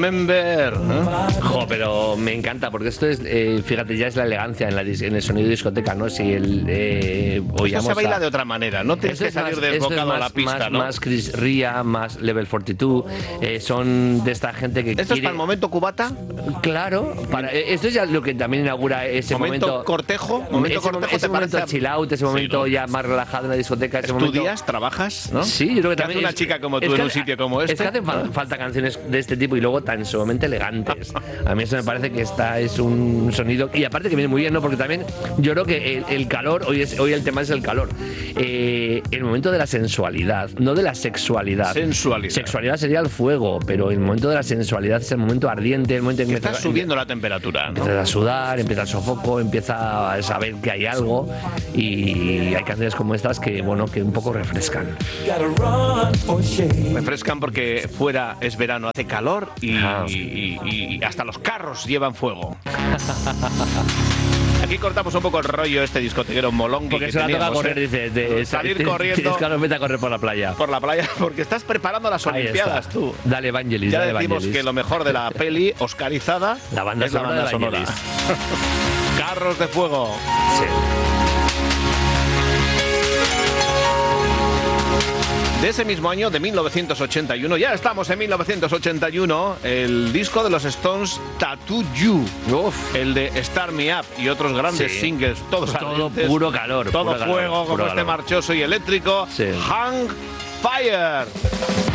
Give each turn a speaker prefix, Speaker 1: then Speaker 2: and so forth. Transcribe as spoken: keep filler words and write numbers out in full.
Speaker 1: Remember. ¿eh?
Speaker 2: Jo, pero me encanta porque esto es, eh, fíjate, ya es la elegancia en, la, en el sonido de discoteca, ¿no? Si el eh,
Speaker 1: Esto se baila
Speaker 2: a,
Speaker 1: de otra manera, no tienes que salir
Speaker 2: más,
Speaker 1: desbocado
Speaker 2: más,
Speaker 1: a la pista,
Speaker 2: más,
Speaker 1: ¿no?
Speaker 2: Más Chris Ria, más Level cuarenta y dos, eh, son de esta gente que
Speaker 1: ¿Esto
Speaker 2: quiere...
Speaker 1: es para el momento cubata?
Speaker 2: Claro, para, esto es ya lo que también inaugura ese
Speaker 1: momento.
Speaker 2: momento...
Speaker 1: cortejo, momento
Speaker 2: ese,
Speaker 1: cortejo,
Speaker 2: ese
Speaker 1: ¿te
Speaker 2: momento
Speaker 1: parece?
Speaker 2: chill out, ese momento
Speaker 1: sí, ¿no?
Speaker 2: ya más relajado en la discoteca, ese
Speaker 1: ¿Estudias,
Speaker 2: momento...
Speaker 1: trabajas, no?
Speaker 2: Sí, yo creo que
Speaker 1: ¿Qué
Speaker 2: también...
Speaker 1: hace una
Speaker 2: es,
Speaker 1: chica como tú
Speaker 2: es
Speaker 1: en
Speaker 2: que,
Speaker 1: un sitio como este?
Speaker 2: Es que hacen
Speaker 1: ¿no?
Speaker 2: falta canciones de este tipo y luego tan sumamente elegantes. A mí eso me parece que esta es un sonido... Y aparte que viene muy bien, ¿no? Porque también yo creo que el, el calor, hoy, es, hoy el tema es el calor. Eh, el momento de la sensualidad, no de la sexualidad.
Speaker 1: Sensualidad.
Speaker 2: Sexualidad sería el fuego, pero el momento de la sensualidad es el momento ardiente, el momento en que...
Speaker 1: Está
Speaker 2: empieza,
Speaker 1: subiendo la temperatura, ¿no?
Speaker 2: Empieza a sudar, empieza el sofoco, empieza a saber que hay algo y hay canciones como estas que, bueno, que un poco refrescan.
Speaker 1: Refrescan porque fuera es verano, hace calor y,
Speaker 2: Ah.
Speaker 1: y, y, y hasta los carros llevan fuego. Aquí cortamos un poco el rollo este discotequero molongi
Speaker 2: Porque
Speaker 1: que
Speaker 2: se la toca
Speaker 1: teníamos,
Speaker 2: correr,
Speaker 1: ¿eh?
Speaker 2: dice, de,
Speaker 1: salir
Speaker 2: de,
Speaker 1: corriendo
Speaker 2: Es que nos mete a correr por la playa.
Speaker 1: por la playa porque estás preparando las
Speaker 2: Ahí
Speaker 1: Olimpiadas,
Speaker 2: está.
Speaker 1: tú.
Speaker 2: Dale, Evangelis,
Speaker 1: Ya
Speaker 2: dale,
Speaker 1: decimos
Speaker 2: Evangelis.
Speaker 1: que lo mejor de la peli oscarizada
Speaker 2: La banda
Speaker 1: es la
Speaker 2: sonora
Speaker 1: banda
Speaker 2: de
Speaker 1: sonora.
Speaker 2: Evangelis.
Speaker 1: Carros de fuego.
Speaker 2: Sí.
Speaker 1: De ese mismo año, de mil novecientos ochenta y uno, ya estamos en mil novecientos ochenta y uno, el disco de los Stones, Tattoo You,
Speaker 2: Uf.
Speaker 1: el de Start Me Up y otros grandes
Speaker 2: Sí.
Speaker 1: singles, todos
Speaker 2: Todo
Speaker 1: ardientes,
Speaker 2: puro calor.
Speaker 1: todo
Speaker 2: puro
Speaker 1: fuego,
Speaker 2: calor,
Speaker 1: como
Speaker 2: puro
Speaker 1: este
Speaker 2: calor.
Speaker 1: marchoso y eléctrico,
Speaker 2: Sí.
Speaker 1: Hang Fire.